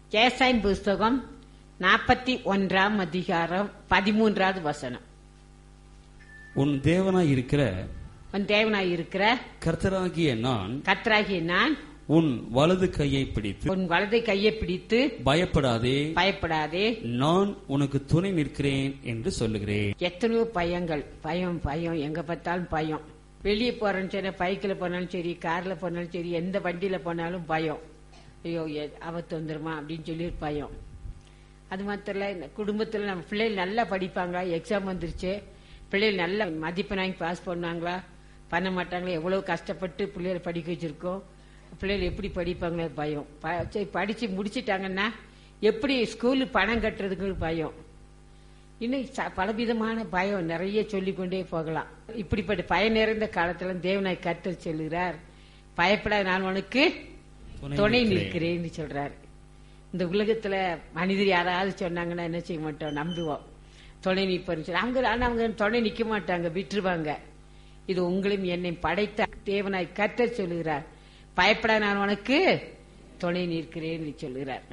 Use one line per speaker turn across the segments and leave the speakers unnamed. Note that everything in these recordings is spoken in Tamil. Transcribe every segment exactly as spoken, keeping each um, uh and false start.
ஏசாயா புஸ்தகம் நாற்பத்தி ஒன்றாம் அதிகாரம் பதிமூன்றாவது வசனம்.
உன் தேவனாய் இருக்கிற
உன் தேவனாய் இருக்கிற
கர்த்தராகிய நான்
கர்த்தராகிய நான்
உன் வலது கையை பிடித்து
உன் வலதை கையை பிடித்து
பயப்படாதே
பயப்படாதே
நான் உனக்கு துணை நிற்கிறேன் என்று சொல்லுகிறேன்.
எத்தனையோ பயங்கள், பயம் பயம் எங்க பார்த்தாலும் பயம். வெளியே போறேன்னு சொன்னா, பைக்கில் போனாலும் சரி, கார்ல போனாலும் சரி, எந்த வண்டியில போனாலும் பயம். ஐயோ ஆபத்து வந்துருமா அப்படின்னு சொல்லி பயம். அது மாத்திரம் இல்ல, இந்த குடும்பத்துல நம்ம பிள்ளைகள் நல்லா படிப்பாங்களா, எக்ஸாம் வந்துருச்சு, பிள்ளைகள் நல்ல மதிப்பெண் வாங்கி பாஸ் பண்ணாங்களா, பண்ண மாட்டாங்களா, எவ்வளவு கஷ்டப்பட்டு பிள்ளைகளை படிக்க வச்சிருக்கோம், பிள்ளைகள் எப்படி படிப்பாங்களே பயம். சரி படிச்சு முடிச்சிட்டாங்கன்னா எப்படி ஸ்கூலு பணம் கட்டுறதுக்கு பயம். இன்னும் பலவிதமான பயம் நிறைய சொல்லிக்கொண்டே போகலாம். இப்படிப்பட்ட பயம் நிறைந்த காலத்துல தேவனாய் கர்த்தர் சொல்லுகிறார், பயப்படாத நான் உனக்கு துணை நிற்கிறேன்னு சொல்றாரு. இந்த உலகத்துல மனிதர் யாராவது சொன்னாங்கன்னா என்ன செய்ய மாட்டோம், நம்புவோம், துணை நிற்பன்னு சொல்லி. அவங்க ஆனா அவங்க துணை நிக்க மாட்டாங்க, விட்டுருவாங்க. இது உங்களையும் என்னை படைத்த தேவனாய் கர்த்தர் சொல்லுகிறார், பயப்படாத நான் உனக்கு துணை நிற்கிறேன்னு சொல்லுகிறார்.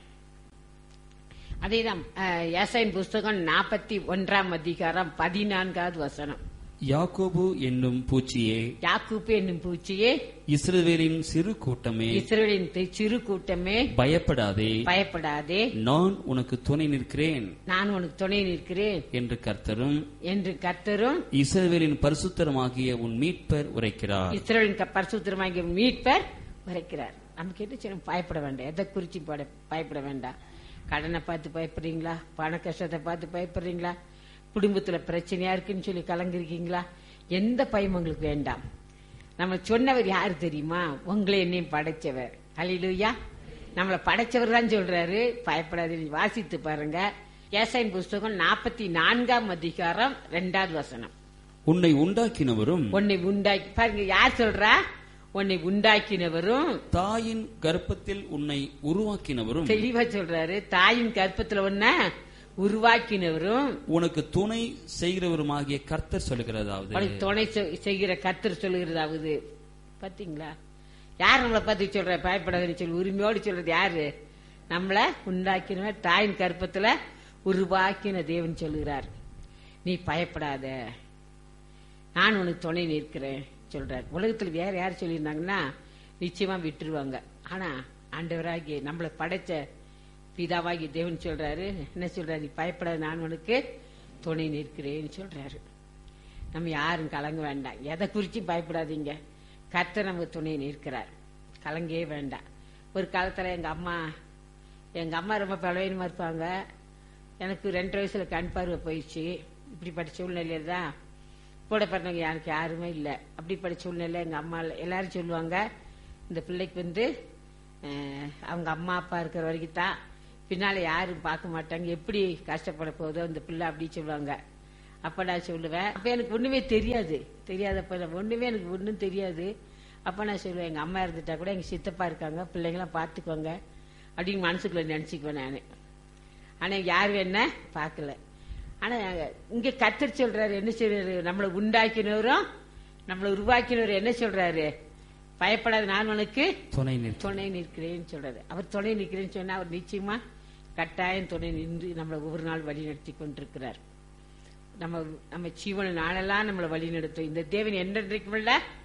அதேதான் ஏசாயா புஸ்தகம் நாற்பத்தி ஒன்றாம் அதிகாரம் பதினான்காவது வசனம்.
யாக்கோபு என்னும் பூச்சியே,
யாக்கூப்பு என்னும் பூச்சியே,
இஸ்ரவேலின் சிறு கூட்டமே,
இஸ்ரவேலின் சிறு கூட்டமே,
பயப்படாதே
பயப்படாதே
நான் உனக்கு துணை நிற்கிறேன்
நான் உனக்கு துணை நிற்கிறேன்
என்று கர்த்தரும்
என்று கர்த்தரும்
இஸ்ரவேலின் பரிசுத்தருமாகிய உன் மீட்பர் உரைக்கிறார்.
இஸ்ரவேலின் பரிசுத்தருமாகிய மீட்பர் உரைக்கிறார். நம்ம கேட்டு பயப்பட வேண்டாம், எதை குறிச்சு பயப்பட வேண்டாம். கடனை பார்த்து பயப்படுறீங்களா, பண கஷ்டத்தை பார்த்து பயப்படுறீங்களா, குடும்பத்துல பிரச்சனையா இருக்குன்னு சொல்லி கலங்கிருக்கீங்களா, எந்த பயம் உங்களுக்கு வேண்டாம். நம்ம சொன்னவர் யாரு தெரியுமா, உங்களை என்னையும் படைச்சவர். ஹல்லேலூயா. நம்மளை படைச்சவர் தான் சொல்றாரு, பயப்படாது. வாசித்து பாருங்க, ஏசாயா புஸ்தகம் நாற்பத்தி நான்காம் அதிகாரம் இரண்டாவது வசனம்.
உன்னை உண்டாக்கினவரும்
உன்னை உண்டாக்கி பாருங்க, யார் சொல்றா, உன்னை உண்டாக்கினவரும்
தாயின் கர்ப்பத்தில் உன்னை உருவாக்கினவரும்.
தெளிவா சொல்றாரு, தாயின் கர்ப்பத்துல உன்னை உருவாக்கினவரும்
உனக்கு துணை செய்கிறவருமாகிய கர்த்தர் சொல்லுகிறதாவது,
துணை செய்கிற கர்த்தர் சொல்லுகிறதாவது. பாத்தீங்களா, யார் நம்மளை பத்தி சொல்ற பயப்படாதுன்னு சொல்லி உரிமையோடு சொல்றது யாரு, நம்மள உண்டாக்கினவர், தாயின் கர்ப்பத்துல உருவாக்கின தேவன் சொல்லுகிறார். நீ பயப்படாத, நான் உனக்கு துணை நிற்கிறேன் சொல்றார். உலகத்துல வேற யார் சொல்லியிருந்தாங்கன்னா நிச்சயமா விட்டுருவாங்க. ஆனா ஆண்டவராகிய நம்மளை படைச்ச பிதாவாகி தேவன் சொல்றாரு, என்ன சொல்றாரு, நீ பயப்படாத, நான் உனக்கு துணை நிற்கிறேன்னு சொல்றாரு. நம்ம யாரும் கலங்க வேண்டாம், எதை குறிச்சு பயப்படாதீங்க, கர்த்தர் நமக்கு துணை நிற்கிறார், கலங்கவே வேண்டாம். ஒரு காலத்துல எங்க அம்மா எங்க அம்மா ரொம்ப பலவீனமா இருப்பாங்க. எனக்கு ரெண்டு வயசுல கண் பார்வை போயிடுச்சு. இப்படிப்பட்ட சூழ்நிலையில தான் கூட பிறந்தவங்க எனக்கு யாருமே இல்லை. அப்படிப்பட்ட சூழ்நிலை எங்க அம்மா எல்லாரும் சொல்லுவாங்க, இந்த பிள்ளைக்கு வந்து அவங்க அம்மா அப்பா இருக்கிற வரைக்கும் தான், பின்னால யாரும் பார்க்க மாட்டாங்க, எப்படி கஷ்டப்பட போதோ அந்த பிள்ளை அப்படி சொல்லுவாங்க. அப்ப நான் சொல்லுவேன், அப்ப எனக்கு ஒண்ணுமே தெரியாது, தெரியாதப்ப ஒண்ணுமே எனக்கு ஒன்றும் தெரியாது. அப்ப நான் சொல்லுவேன், எங்க அம்மா இருந்துட்டா கூட எங்க சித்தப்பா இருக்காங்க, பிள்ளைங்களாம் பாத்துக்குவாங்க அப்படின்னு மனசுக்குள்ள நினைச்சுக்குவேன் நானு. ஆனா யாரும் என்ன பார்க்கல. ஆனா இங்க கர்த்தர் சொல்றாரு, என்ன சொல்றாரு, நம்மளை உண்டாக்கினவரும் நம்மளை உருவாக்கினவரும் என்ன சொல்றாரு, பயப்படாத, நான் உனக்கு
துணை
துணை நிற்கிறேன்னு சொல்றாரு. அவர் துணை நிற்கிறேன்னு சொன்னா அவர் நிச்சயமா கட்டாயம் துணை நின்று நம்மளை ஒவ்வொரு நாள் வழி நடத்தி கொண்டிருக்கிறார். நம்ம நம்ம ஜீவன நாளெல்லாம் நம்மளை வழி நடத்தும் இந்த தேவன் என்றைக்கும் இல்ல